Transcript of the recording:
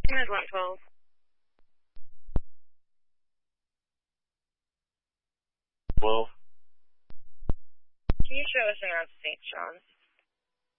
Med 112. Well, Can you show us around St. John's?